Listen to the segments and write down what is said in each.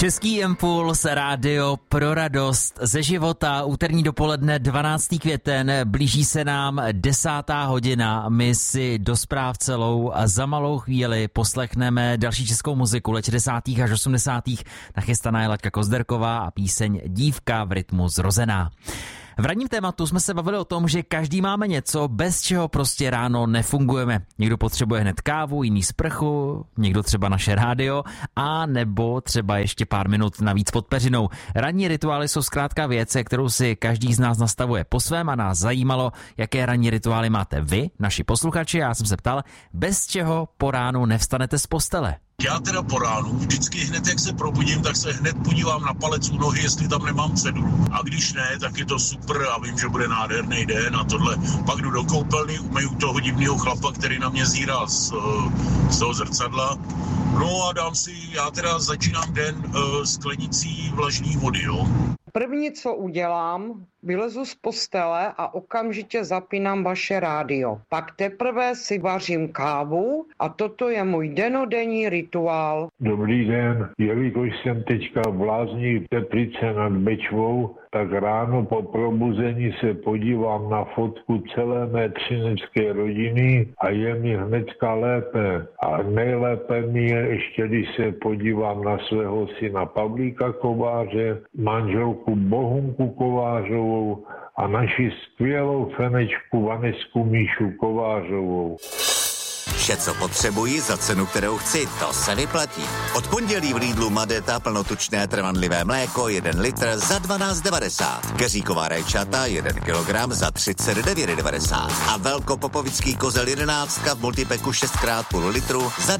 Český impuls, rádio pro radost ze života, úterní dopoledne 12. květen, blíží se nám 10. hodina, my si do zpráv celou a za malou chvíli poslechneme další českou muziku let 60. až 80. Nachystaná je Laďka Kozderková a píseň Dívka v rytmu zrozená. V ranním tématu jsme se bavili o tom, že každý máme něco, bez čeho prostě ráno nefungujeme. Někdo potřebuje hned kávu, jiný sprchu, někdo třeba naše rádio a nebo třeba ještě pár minut navíc pod peřinou. Ranní rituály jsou zkrátka věc, kterou si každý z nás nastavuje po svém a nás zajímalo, jaké ranní rituály máte vy, naši posluchači. Já jsem se ptal, bez čeho po ránu nevstanete z postele. Já teda po ránu, vždycky hned jak se probudím, tak se hned podívám na palec u nohy, jestli tam nemám cedulu. A když ne, tak je to super a vím, že bude nádherný den a tohle. Pak jdu do koupelny, umyju toho divného chlapa, který na mě zírá z toho zrcadla. No a já teda začínám den sklenicí vlažní vody, jo. První, co udělám, vylezu z postele a okamžitě zapínám vaše rádio. Pak teprve si vařím kávu a toto je můj dennodenní rituál. Dobrý den, jelikož jsem teďka v Lázních Teplice nad Bečvou, tak ráno po probuzení se podívám na fotku celé mé třinecké rodiny a je mi hnedka lépe. A nejlépe mi je ještě, když se podívám na svého syna Pavlíka Kováře, manželku Bohunku Kovářovou a naši skvělou fenečku Vanesku Míšu Kovářovou. Vše, co potřebuji za cenu, kterou chci, to se vyplatí. Od pondělí v Lidlu Madeta plnotučné trvanlivé mléko 1 litr za 12,90. Keříková rajčata 1 kilogram za 39,90. A velkopopovický kozel 11 v multipeku 6x půl litru za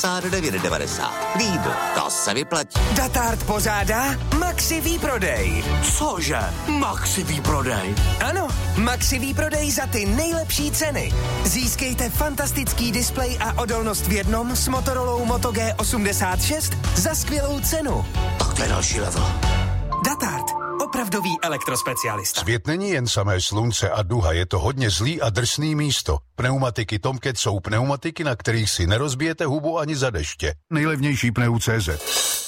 99,90. Lidl, to se vyplatí. Datard pořádá Maxi výprodej. Cože? Maxi výprodej? Ano, Maxi výprodej za ty nejlepší ceny. Získejte fantastický displej a odolnost v jednom s Motorolou Moto G86 za skvělou cenu. Tak to je další level. Datard, opravdový elektrospecialista. Svět není jen samé slunce a duha, je to hodně zlý a drsný místo. Pneumatiky Tomcat jsou pneumatiky, na kterých si nerozbijete hubu ani za deště. Nejlevnější Pneu.cz.